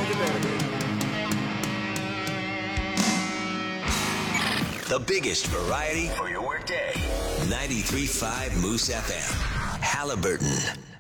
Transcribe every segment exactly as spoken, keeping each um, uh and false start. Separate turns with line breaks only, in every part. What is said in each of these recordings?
The biggest variety for your workday. ninety-three point five Moose F M. Halliburton.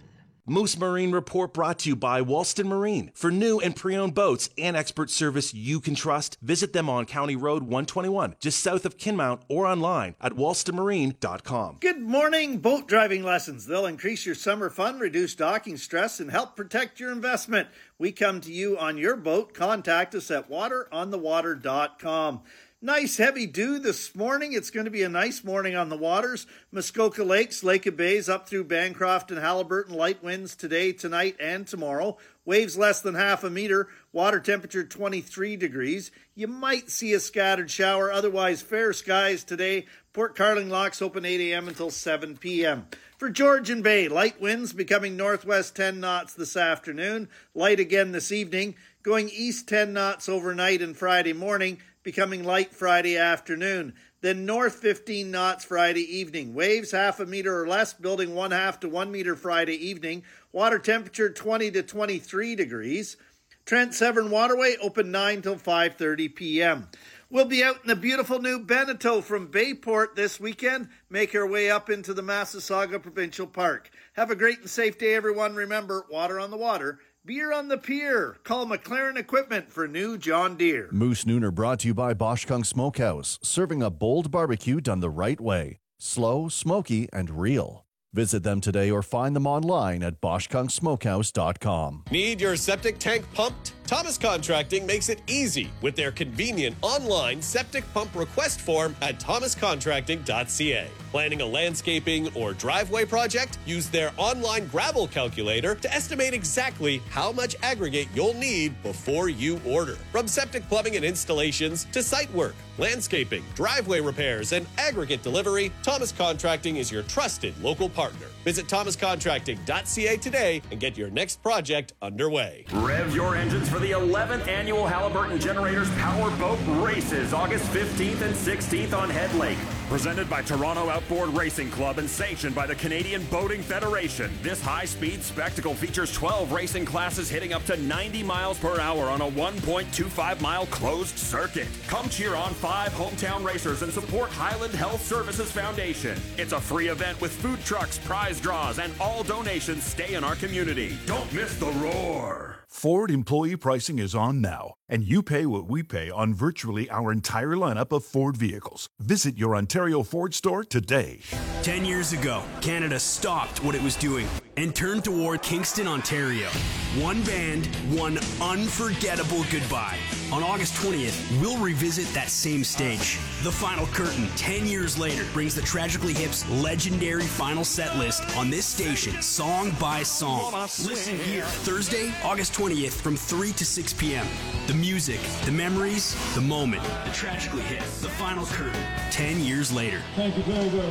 Moose Marine Report brought to you by Walston Marine. For new and pre-owned boats and expert service you can trust, visit them on County Road one twenty-one, just south of Kinmount, or online at walston marine dot com.
Good morning, boat driving lessons. They'll increase your summer fun, reduce docking stress, and help protect your investment. We come to you on your boat. Contact us at water on the water dot com. Nice heavy dew this morning. It's going to be a nice morning on the waters. Muskoka Lakes, Lake of Bays, up through Bancroft and Halliburton. Light winds today, tonight, and tomorrow. Waves less than half a meter. Water temperature twenty-three degrees. You might see a scattered shower. Otherwise, fair skies today. Port Carling locks open eight a.m. until seven p.m. For Georgian Bay, light winds becoming northwest ten knots this afternoon. Light again this evening. Going east ten knots overnight and Friday morning. Becoming light Friday afternoon. Then north fifteen knots Friday evening. Waves half a meter or less, building one half to one meter Friday evening. Water temperature twenty to twenty-three degrees. Trent Severn Waterway open nine till five thirty p.m. We'll be out in the beautiful new Beneteau from Bayport this weekend. Make our way up into the Massasauga Provincial Park. Have a great and safe day, everyone. Remember, water on the water. Beer on the pier. Call McLaren Equipment for new John Deere.
Moose Nooner brought to you by Boschkung Smokehouse, serving a bold barbecue done the right way. Slow, smoky, and real. Visit them today or find them online at boschkung smokehouse dot com.
Need your septic tank pumped? Thomas Contracting makes it easy with their convenient online septic pump request form at thomas contracting dot c a. Planning a landscaping or driveway project? Use their online gravel calculator to estimate exactly how much aggregate you'll need before you order. From septic plumbing and installations to site work, landscaping, driveway repairs, and aggregate delivery, Thomas Contracting is your trusted local partner. Visit thomas contracting dot c a today and get your next project underway.
Rev your engines for the eleventh annual Halliburton Generators Power Boat Races, August fifteenth and sixteenth on Head Lake. Presented by Toronto Outboard Racing Club and sanctioned by the Canadian Boating Federation, this high-speed spectacle features twelve racing classes hitting up to ninety miles per hour on a one point two five mile closed circuit. Come cheer on five hometown racers and support Highland Health Services Foundation. It's a free event with food trucks, prize draws, and all donations stay in our community. Don't miss the roar.
Ford employee pricing is on now, and you pay what we pay on virtually our entire lineup of Ford vehicles. Visit your Ontario Ford store today.
Ten years ago, Canada stopped what it was doing and turned toward Kingston, Ontario. One band, one unforgettable goodbye. On August twentieth, we'll revisit that same stage. The Final Curtain, ten years later, brings the Tragically Hip's legendary final set list on this station, song by song. Listen here, Thursday, August twentieth, from three to six p.m. The music, the memories, the moment. The Tragically Hip, The Final Curtain, ten years later.
Thank you very, very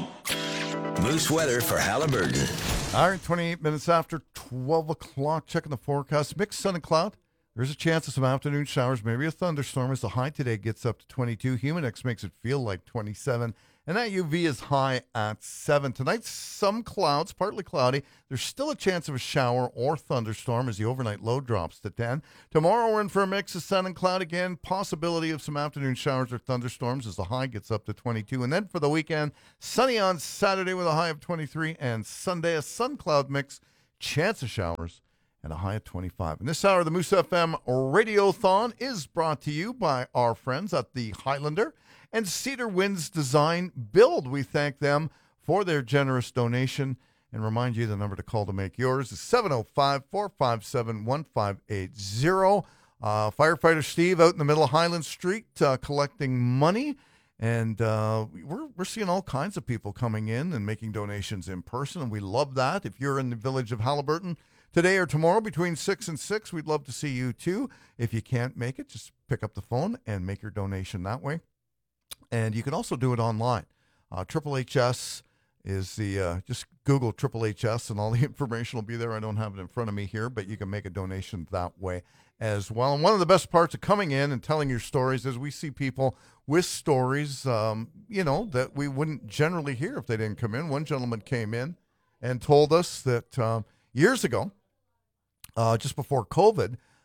much.
Moose weather for Halliburton.
All right, twenty-eight minutes after twelve o'clock. Checking the forecast. Mixed sun and cloud. There's a chance of some afternoon showers, maybe a thunderstorm as the high today gets up to twenty-two. Humidex makes it feel like twenty-seven. And that U V is high at seven. Tonight, some clouds, partly cloudy. There's still a chance of a shower or thunderstorm as the overnight low drops to ten. Tomorrow, we're in for a mix of sun and cloud again. Possibility of some afternoon showers or thunderstorms as the high gets up to twenty-two. And then for the weekend, sunny on Saturday with a high of twenty-three. And Sunday, a sun-cloud mix, chance of showers, and a high of twenty-five. And this hour, the Moose F M Radiothon is brought to you by our friends at the Highlander and Cedar Winds Design Build. We thank them for their generous donation and remind you the number to call to make yours is seven oh five, four five seven, one five eight oh. Uh, Firefighter Steve out in the middle of Highland Street uh, collecting money. And uh, we're we're seeing all kinds of people coming in and making donations in person, and we love that. If you're in the village of Halliburton today or tomorrow between six and six, we'd love to see you too. If you can't make it, just pick up the phone and make your donation that way. And you can also do it online. Uh, Triple H S is the, uh, just Google Triple H S and all the information will be there. I don't have it in front of me here, but you can make a donation that way as well. And one of the best parts of coming in and telling your stories is we see people with stories, um, you know, that we wouldn't generally hear if they didn't come in. One gentleman came in and told us that uh, years ago, uh, just before COVID,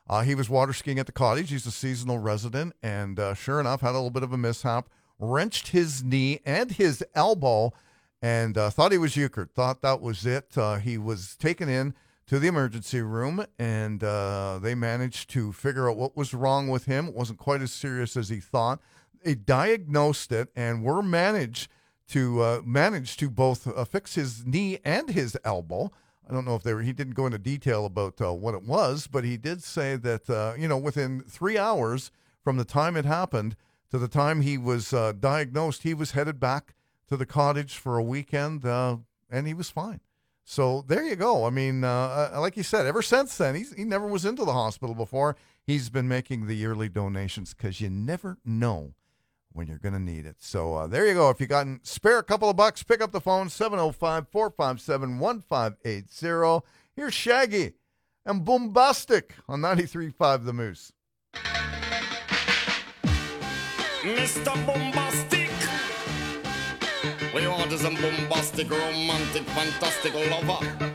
Uh, he was water skiing at the cottage. He's a seasonal resident, and uh, sure enough, had a little bit of a mishap, wrenched his knee and his elbow, and uh, thought he was euchred, thought that was it. Uh, he was taken in to the emergency room, and uh, they managed to figure out what was wrong with him. It wasn't quite as serious as he thought. They diagnosed it, and were managed to uh, manage to both uh, fix his knee and his elbow. I don't know if they were, he didn't go into detail about uh, what it was, but he did say that, uh, you know, within three hours from the time it happened to the time he was uh, diagnosed, he was headed back to the cottage for a weekend, uh, and he was fine. So there you go. I mean, uh, like you said, ever since then, he's, he never was into the hospital before. He's been making the yearly donations because you never know when you're going to need it. So uh, there you go. If you got spare a couple of bucks, pick up the phone, seven oh five, four five seven, one five eight zero. Here's Shaggy and Boombastic on ninety-three point five The Moose.
Mister Boombastic, we want is a bombastic, romantic, fantastic lover.